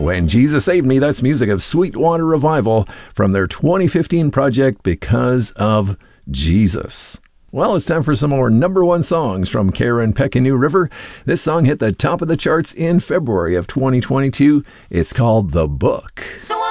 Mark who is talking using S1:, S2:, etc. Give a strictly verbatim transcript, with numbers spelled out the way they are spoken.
S1: When Jesus Saved Me, that's music of Sweetwater Revival from their twenty fifteen project, Because of Jesus. Well, it's time for some more number one songs from Karen Peck and New River. This song hit the top of the charts in February of twenty twenty-two. It's called The Book.
S2: So